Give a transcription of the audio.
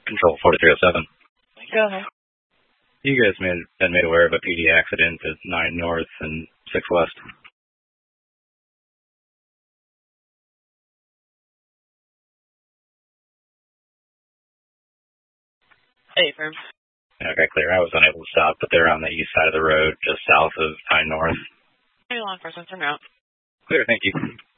Control 4307. Go ahead. You guys been made aware of a PD accident at 9 North and 6 West. Hey, firm. Okay, clear. I was unable to stop, but they're on the east side of the road, just south of 9 North. Hey, law enforcement, turn out. Clear, thank you.